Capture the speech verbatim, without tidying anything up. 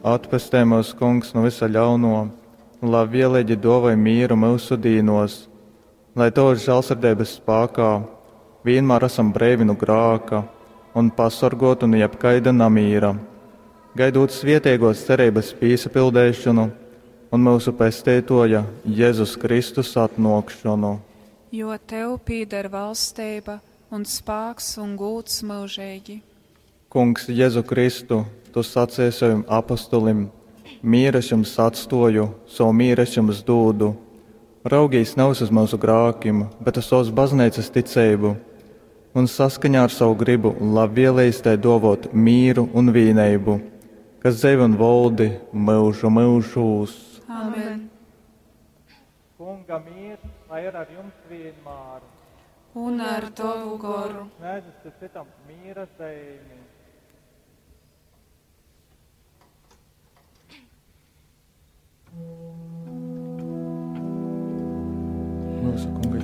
atpestē mūs, Kungs, no visa ļauno, lai vienlaigi dāvāj mieru mūsu dīnos, lai to žēlsirdības spēkā vienmēr esam brīvi no grāka un pasargotu no jebkaida namīra, gaidot svētīgos cerības piesapildēšanu un mūsu pestītoja Jēzus Kristus atnākšanu. Jo tev pieder valstība un spēks un gūts mūžīgi. Kungs, Jēzu Kristu, tu sacīji saviem apostolim, mīru es jums atstāju, savu mīru es jums dodu. Raugīs nav uz mūsu grākiem, bet uz savas baznīcas ticību, un saskaņā ar savu gribu, lai vienlīdz tai dāvot mīru un vienību, kas dzīvo un valdi mūžu mūžos. Amen. Kunga mīrs, lai ir ar jums vienmēr. Un ar tavu goru. Mēģis citam mīra zīmi. Mūsu Kunga